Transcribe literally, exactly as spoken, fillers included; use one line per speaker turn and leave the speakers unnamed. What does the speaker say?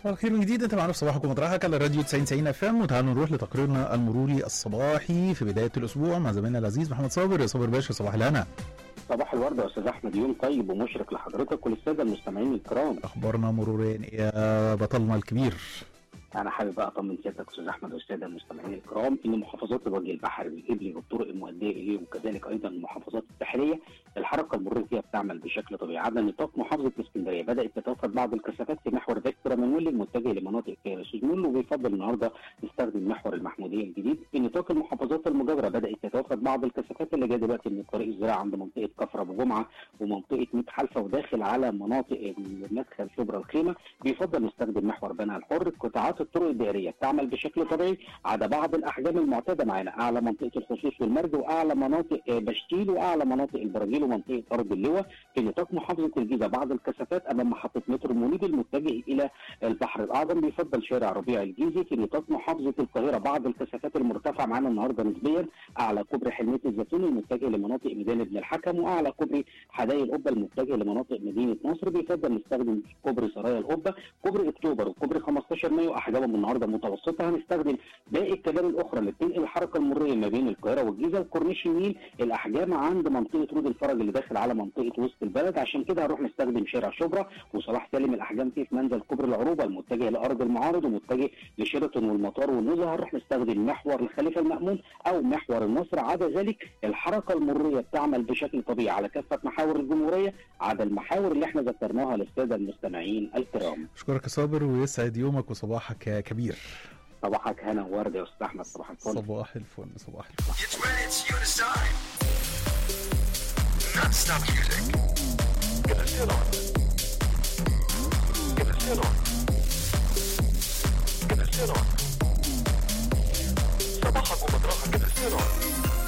صباح الخير من جديد. انت معنا في صباحكم مطرحك على الراديو تسعين تسعين اف ام، وتعالوا نروح لتقريرنا المروري الصباحي في بدايه الاسبوع مع زميلنا العزيز محمد صابر. يا صابر باشا صباح الهنا.
صباح الورد يا استاذ احمد، يوم طيب ومشرق لحضرتك وللساده المستمعين الكرام.
اخبارنا مروريا يا بطلنا الكبير؟
انا حابب بقى اطمن سيادتك استاذ احمد والساده المستمعين الكرام ان محافظات الوجه البحري والابلي والطرق المؤديه اليه وكذلك ايضا المحافظات الساحليه الحركه المروريه فيها بتعمل بشكل طبيعي. على نطاق محافظه اسكندريه بدات تتوافد بعض الكثافات في محور فيكتورا منولي المتجه لمناطق سجنون، وبيفضل النهارده نستخدم محور المحموديه الجديد. في نطاق المحافظات المجاوره بدات تتوافد بعض الكثافات اللي جايه دلوقتي من الطريق الزراعي عند منطقه كفر ابو جمعه ومنطقه ميت حلفه وداخل على مناطق مدخل شبرا الخيمه. بيفضل نستخدم محور بنها الحر. قطاعات الطرق الدائريه تعمل بشكل طبيعي عدا بعض الاحجام المعتاده معانا، اعلى منطقه الخصوص والمرج واعلى مناطق بشتيل واعلى مناطق البراجيل ومنطقه ارض اللواء. في نطاق محافظه الجيزه بعض الكثافات امام محطه مترو منيب المتجه الى البحر الاعظم، بيفضل شارع ربيع الجيزي. في نطاق محافظه القاهره بعض الكثافات المرتفعه معانا النهارده نسبيا، اعلى كوبري حلميه الزيتون المتجه لمناطق ميدان ابن الحكم، واعلى كوبري حدائق القبه المتجه لمناطق مدينه نصر. بيفضل نستخدم كوبري سرايا القبه، كوبري اكتوبر وكوبري خمستاشر مايو احجامهم النهارده متوسطه. هنستخدم باقي الكباري الاخرى اللي بتنقل الحركه المروريه ما بين القاهره والجيزه وكورنيش النيل الاحجام عند منطقه رود الفرج اللي داخل على منطقه وسط البلد. عشان كده هنروح نستخدم شارع شبرا وصلاح سالم الاحجام فيه في منزل كوبري العروبه المتجه لارض المعارض ومتجه لشيراتون والمطار والنزهه. هنروح نستخدم محور الخليفه المامون او محور النصر. عدا ذلك الحركه المروريه بتعمل بشكل طبيعي على كافه محاور الجمهوريه عدا المحاور اللي احنا ذكرناها للساده المستمعين الكرام.
اشكرك يا صابر ويسعد يومك وصباحك يا كبير.
صباحك هنا وورد يا استاذ احمد. صباح الفل.
صباح الفل. صباح الفل.
It's when it's your time. Non-stop music. Get a shit on. Get a shit on. Get a shit on. صباحك ومطرحك get a shit on.